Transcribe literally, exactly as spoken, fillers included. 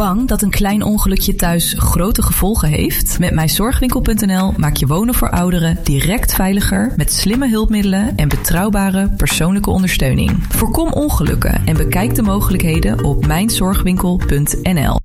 Bang dat een klein ongelukje thuis grote gevolgen heeft? Met mijnzorgwinkel punt n l maak je wonen voor ouderen direct veiliger met slimme hulpmiddelen en betrouwbare persoonlijke ondersteuning. Voorkom ongelukken en bekijk de mogelijkheden op mijnzorgwinkel punt n l.